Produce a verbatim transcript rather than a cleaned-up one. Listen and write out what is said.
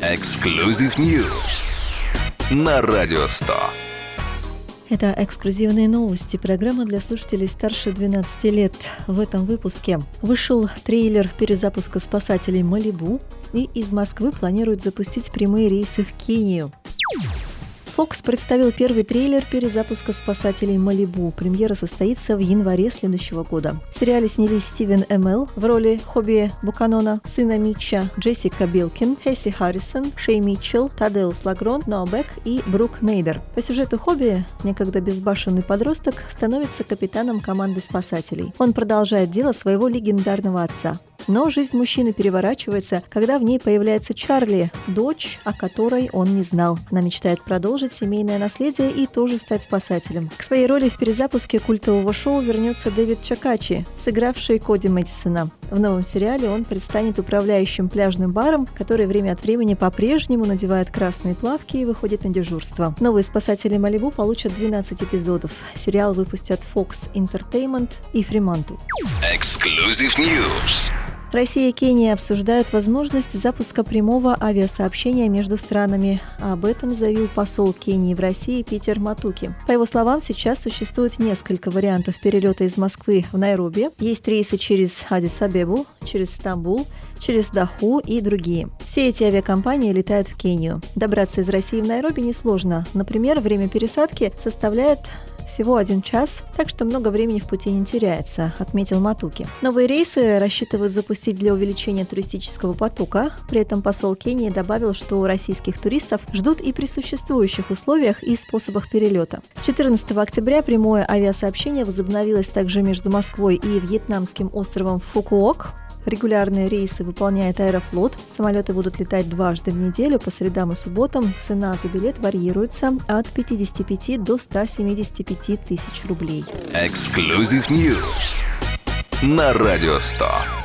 Exclusive News на Радио сто. Это эксклюзивные новости, программа для слушателей старше двенадцати лет. В этом выпуске вышел трейлер перезапуска спасателей Малибу, и из Москвы планируют запустить прямые рейсы в Кению. Fox представил первый трейлер перезапуска спасателей Малибу. Премьера состоится в январе следующего года. В сериале снялись Стивен Эммел в роли Хобби Буканона, сына Митча, Джессика Билкин, Хесси Харрисон, Шей Митчелл, Тадеус Лагрон, Ноа Бек и Брук Нейдер. По сюжету Хобби, некогда безбашенный подросток, становится капитаном команды спасателей. Он продолжает дело своего легендарного отца. Но жизнь мужчины переворачивается, когда в ней появляется Чарли, дочь, о которой он не знал. Она мечтает продолжить семейное наследие и тоже стать спасателем. К своей роли в перезапуске культового шоу вернется Дэвид Чакачи, сыгравший Коди Мэдисона. В новом сериале он предстанет управляющим пляжным баром, который время от времени по-прежнему надевает красные плавки и выходит на дежурство. Новые спасатели Малибу получат двенадцать эпизодов. Сериал выпустят Fox Entertainment и Fremantle. Exclusive News. Россия и Кения обсуждают возможность запуска прямого авиасообщения между странами. Об этом заявил посол Кении в России Питер Матуки. По его словам, сейчас существует несколько вариантов перелета из Москвы в Найроби. Есть рейсы через Аддис-Абебу, через Стамбул, через Даху и другие. Все эти авиакомпании летают в Кению. Добраться из России в Найроби несложно. Например, время пересадки составляет всего один час, так что много времени в пути не теряется, отметил Матуки. Новые рейсы рассчитывают запустить для увеличения туристического потока. При этом посол Кении добавил, что российских туристов ждут и при существующих условиях и способах перелета. С четырнадцатого октября прямое авиасообщение возобновилось также между Москвой и вьетнамским островом Фукуок. Регулярные рейсы выполняет Аэрофлот. Самолеты будут летать дважды в неделю по средам и субботам. Цена за билет варьируется от пятидесяти пяти до ста семидесяти пяти тысяч рублей. Exclusive News на Радио сто.